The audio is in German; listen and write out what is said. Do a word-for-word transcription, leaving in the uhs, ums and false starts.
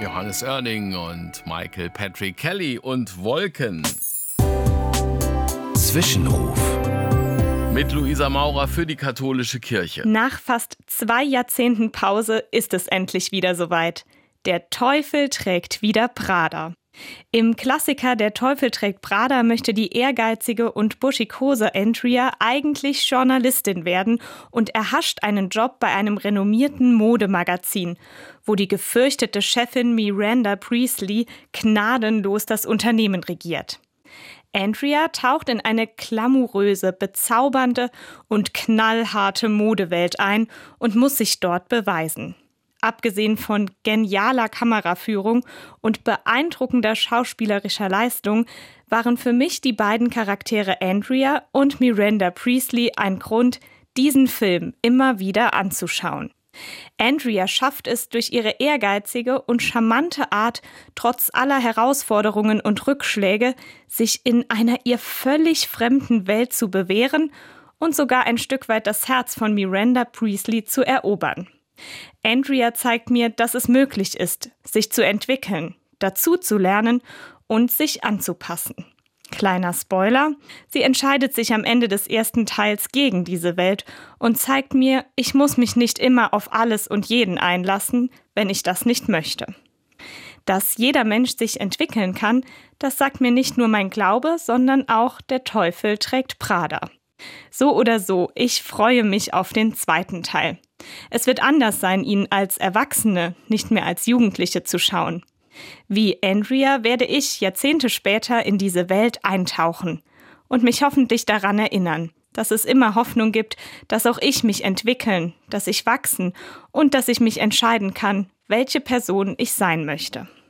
Johannes Oerning und Michael Patrick Kelly und Wolken. Zwischenruf. Mit Luisa Maurer für die katholische Kirche. Nach fast zwei Jahrzehnten Pause ist es endlich wieder soweit. Der Teufel trägt wieder Prada. Im Klassiker Der Teufel trägt Prada möchte die ehrgeizige und buschikose Andrea eigentlich Journalistin werden und erhascht einen Job bei einem renommierten Modemagazin, wo die gefürchtete Chefin Miranda Priestly gnadenlos das Unternehmen regiert. Andrea taucht in eine glamouröse, bezaubernde und knallharte Modewelt ein und muss sich dort beweisen. Abgesehen von genialer Kameraführung und beeindruckender schauspielerischer Leistung waren für mich die beiden Charaktere Andrea und Miranda Priestly ein Grund, diesen Film immer wieder anzuschauen. Andrea schafft es durch ihre ehrgeizige und charmante Art, trotz aller Herausforderungen und Rückschläge, sich in einer ihr völlig fremden Welt zu bewähren und sogar ein Stück weit das Herz von Miranda Priestly zu erobern. Andrea zeigt mir, dass es möglich ist, sich zu entwickeln, dazu zu lernen und sich anzupassen. Kleiner Spoiler, sie entscheidet sich am Ende des ersten Teils gegen diese Welt und zeigt mir, ich muss mich nicht immer auf alles und jeden einlassen, wenn ich das nicht möchte. Dass jeder Mensch sich entwickeln kann, das sagt mir nicht nur mein Glaube, sondern auch Der Teufel trägt Prada. So oder so, ich freue mich auf den zweiten Teil. Es wird anders sein, ihn als Erwachsene, nicht mehr als Jugendliche zu schauen. Wie Andrea werde ich Jahrzehnte später in diese Welt eintauchen und mich hoffentlich daran erinnern, dass es immer Hoffnung gibt, dass auch ich mich entwickeln, dass ich wachsen und dass ich mich entscheiden kann, welche Person ich sein möchte.